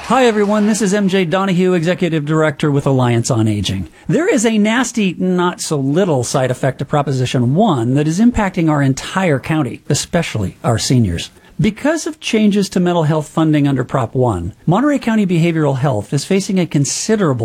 Hi, everyone. This is MJ Donahue, Executive Director with Alliance on Aging. There is a nasty, not so little side effect to Proposition 1 that is impacting our entire county, especially our seniors. Because of changes to mental health funding under Prop 1, Monterey County Behavioral Health is facing a considerable